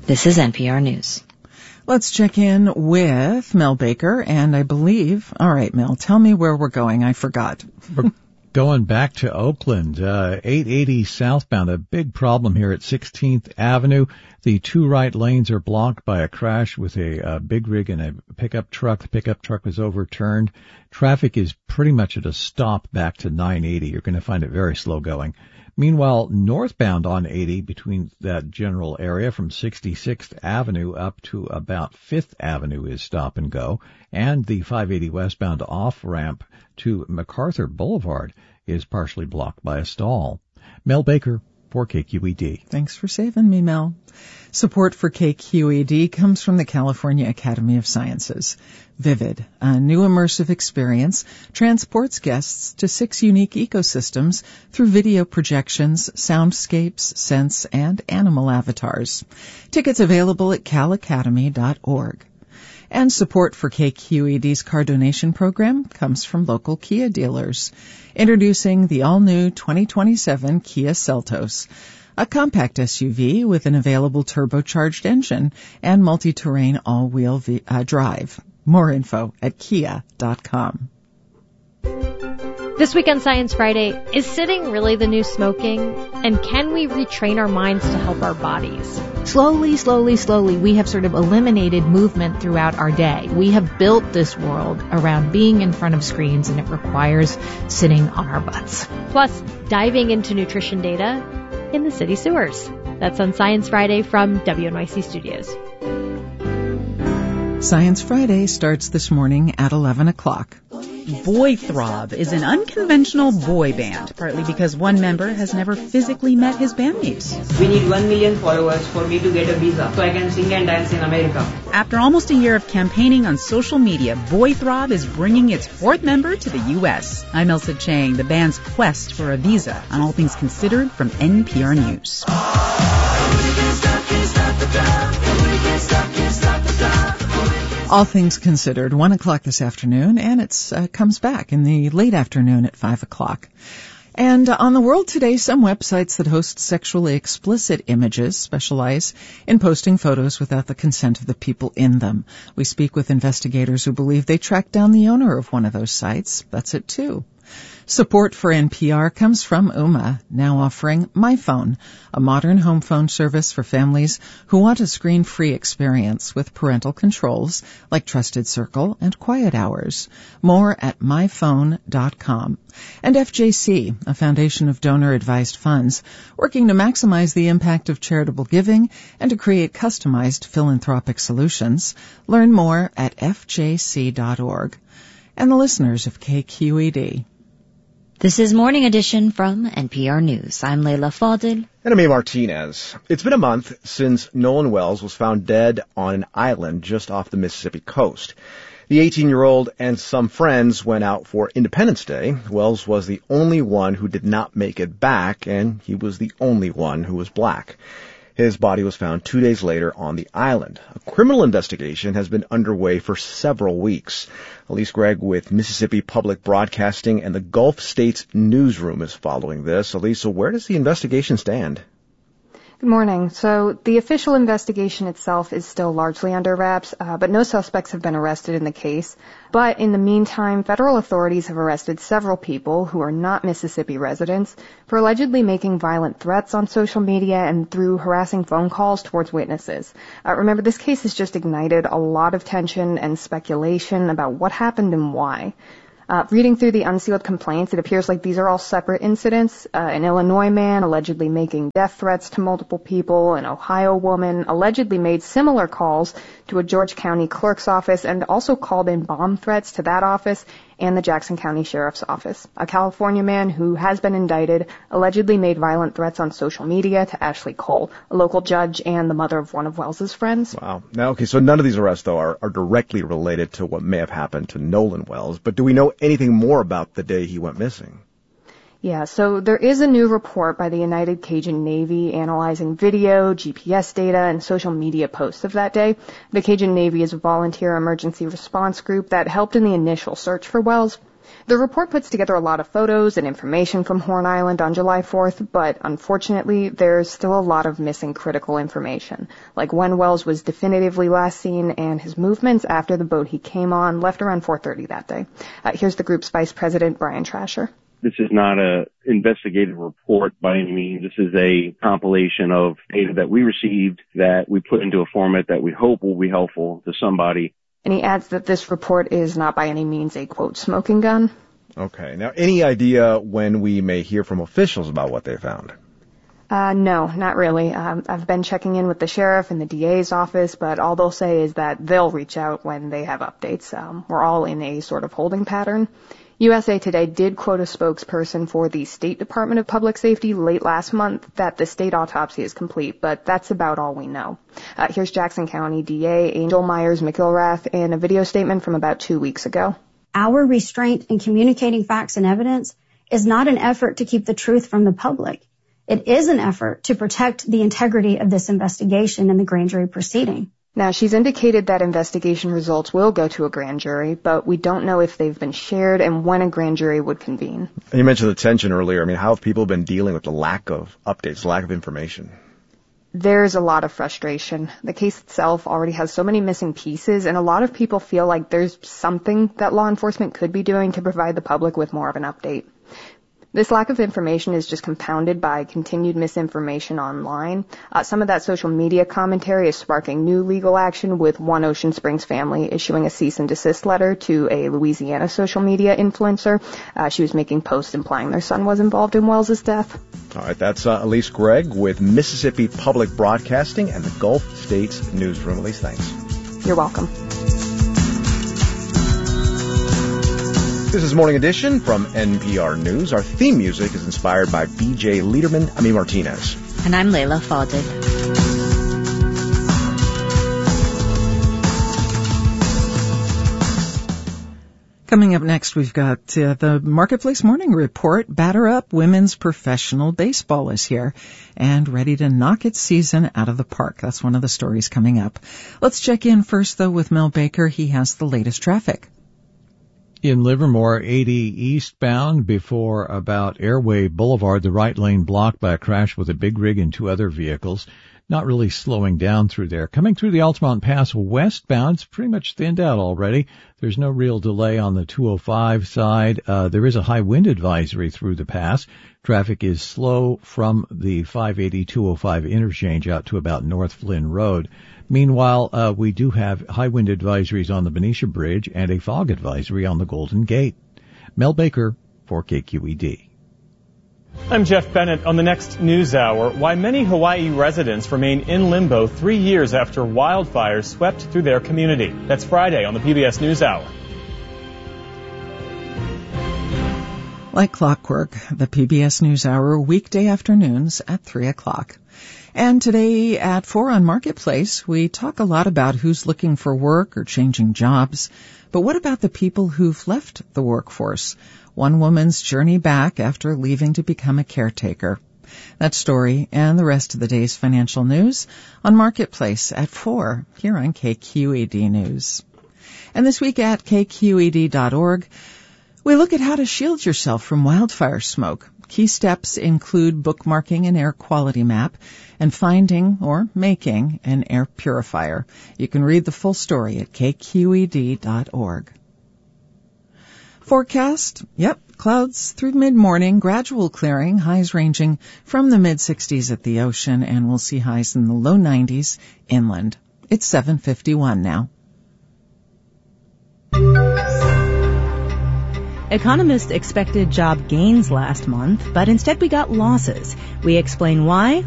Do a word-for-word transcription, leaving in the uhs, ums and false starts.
This is N P R News. Let's check in with Mel Baker, and I believe, all right, Mel, tell me where we're going. I forgot. We're going back to Oakland, uh, eight eighty southbound, a big problem here at sixteenth Avenue. The two right lanes are blocked by a crash with a, a big rig and a pickup truck. The pickup truck was overturned. Traffic is pretty much at a stop back to nine eighty. You're going to find it very slow going. Meanwhile, northbound on eighty between that general area from sixty-sixth Avenue up to about fifth Avenue is stop and go. And the five eighty westbound off-ramp to MacArthur Boulevard is partially blocked by a stall. Mel Baker for K Q E D. Thanks for saving me, Mel. Support for K Q E D comes from the California Academy of Sciences. Vivid, a new immersive experience, transports guests to six unique ecosystems through video projections, soundscapes, scents, and animal avatars. Tickets available at cal academy dot org. And support for K Q E D's car donation program comes from local Kia dealers. Introducing the all-new twenty twenty-seven Kia Seltos, a compact S U V with an available turbocharged engine and multi-terrain all-wheel v- uh, drive. More info at kia dot com. This week on Science Friday, is sitting really the new smoking? And can we retrain our minds to help our bodies? Slowly, slowly, slowly, we have sort of eliminated movement throughout our day. We have built this world around being in front of screens, and it requires sitting on our butts. Plus, diving into nutrition data in the city sewers. That's on Science Friday from W N Y C Studios. Science Friday starts this morning at eleven o'clock. Boy Throb is an unconventional boy band, partly because one member has never physically met his bandmates. We need one million followers for me to get a visa so I can sing and dance in America. After almost a year of campaigning on social media, Boy Throb is bringing its fourth member to the U S. I'm Elsa Chang, the band's quest for a visa on All Things Considered from N P R News. All Things Considered, one o'clock this afternoon, and it uh, comes back in the late afternoon at five o'clock. And uh, on the world today, some websites that host sexually explicit images specialize in posting photos without the consent of the people in them. We speak with investigators who believe they tracked down the owner of one of those sites. That's it, too. Support for N P R comes from Ooma, now offering MyPhone, a modern home phone service for families who want a screen-free experience with parental controls like Trusted Circle and Quiet Hours. More at my phone dot com. And F J C, a foundation of donor-advised funds, working to maximize the impact of charitable giving and to create customized philanthropic solutions. Learn more at f j c dot org. And the listeners of K Q E D. This is Morning Edition from N P R News. I'm Leila Fadil. And I'm A. Martinez. It's been a month since Nolan Wells was found dead on an island just off the Mississippi coast. The eighteen-year-old and some friends went out for Independence Day. Wells was the only one who did not make it back, and he was the only one who was black. His body was found two days later on the island. A criminal investigation has been underway for several weeks. Elise Gregg with Mississippi Public Broadcasting and the Gulf States Newsroom is following this. Elise, so where does the investigation stand? Good morning. So the official investigation itself is still largely under wraps, uh, but no suspects have been arrested in the case. But in the meantime, federal authorities have arrested several people who are not Mississippi residents for allegedly making violent threats on social media and through harassing phone calls towards witnesses. Uh, remember, this case has just ignited a lot of tension and speculation about what happened and why. Uh, reading through the unsealed complaints, it appears like these are all separate incidents. Uh, an Illinois man allegedly making death threats to multiple people. An Ohio woman allegedly made similar calls to a George County clerk's office and also called in bomb threats to that office and the Jackson County Sheriff's Office. A California man who has been indicted allegedly made violent threats on social media to Ashley Cole, a local judge and the mother of one of Wells's friends. Wow. Now, okay, so none of these arrests, though, are, are directly related to what may have happened to Nolan Wells, but do we know anything more about the day he went missing? Yeah, so there is a new report by the United Cajun Navy analyzing video, G P S data, and social media posts of that day. The Cajun Navy is a volunteer emergency response group that helped in the initial search for Wells. The report puts together a lot of photos and information from Horn Island on July fourth, but unfortunately, there's still a lot of missing critical information, like when Wells was definitively last seen and his movements after the boat he came on left around four thirty that day. Uh, here's the group's vice president, Brian Trasher. This is not a investigative report by any means. This is a compilation of data that we received that we put into a format that we hope will be helpful to somebody. And he adds that this report is not by any means a, quote, smoking gun. Okay. Now, any idea when we may hear from officials about what they found? Uh, no, not really. Um, I've been checking in with the sheriff and the D A's office, but all they'll say is that they'll reach out when they have updates. Um, we're all in a sort of holding pattern. U S A Today did quote a spokesperson for the State Department of Public Safety late last month that the state autopsy is complete, but that's about all we know. Uh, here's Jackson County D A Angel Myers McIlrath in a video statement from about two weeks ago. Our restraint in communicating facts and evidence is not an effort to keep the truth from the public. It is an effort to protect the integrity of this investigation and the grand jury proceeding. Now, she's indicated that investigation results will go to a grand jury, but we don't know if they've been shared and when a grand jury would convene. You mentioned the tension earlier. I mean, how have people been dealing with the lack of updates, lack of information? There's a lot of frustration. The case itself already has so many missing pieces, and a lot of people feel like there's something that law enforcement could be doing to provide the public with more of an update. This lack of information is just compounded by continued misinformation online. Uh, some of that social media commentary is sparking new legal action, with one Ocean Springs family issuing a cease and desist letter to a Louisiana social media influencer. Uh, she was making posts implying their son was involved in Wells' death. All right, that's uh, Elise Gregg with Mississippi Public Broadcasting and the Gulf States Newsroom. Elise, thanks. You're welcome. This is Morning Edition from N P R News. Our theme music is inspired by B J Liederman, Ami Martinez. And I'm Layla Fadel. Coming up next, we've got uh, the Marketplace Morning Report. Batter Up Women's Professional Baseball is here and ready to knock its season out of the park. That's one of the stories coming up. Let's check in first, though, with Mel Baker. He has the latest traffic. In Livermore, eighty eastbound before about Airway Boulevard, the right lane blocked by a crash with a big rig and two other vehicles. Not really slowing down through there. Coming through the Altamont Pass westbound, it's pretty much thinned out already. There's no real delay on the two oh five side. Uh, there is a high wind advisory through the pass. Traffic is slow from the five eighty two oh five interchange out to about North Flynn Road. Meanwhile, uh, we do have high wind advisories on the Benicia Bridge and a fog advisory on the Golden Gate. Mel Baker for K Q E D. I'm Jeff Bennett. On the next News Hour, why many Hawaii residents remain in limbo three years after wildfires swept through their community. That's Friday on the P B S News Hour. Like clockwork, the P B S News Hour, weekday afternoons at three o'clock. And today at four on Marketplace, we talk a lot about who's looking for work or changing jobs. But what about the people who've left the workforce? One woman's journey back after leaving to become a caretaker. That story and the rest of the day's financial news on Marketplace at four here on K Q E D News. And this week at K Q E D dot org, we look at how to shield yourself from wildfire smoke. Key steps include bookmarking an air quality map and finding or making an air purifier. You can read the full story at K Q E D dot org. Forecast, yep, clouds through mid-morning, gradual clearing, highs ranging from the mid-sixties at the ocean, and we'll see highs in the low nineties inland. It's seven fifty-one now. Economists expected job gains last month, but instead we got losses. We explain why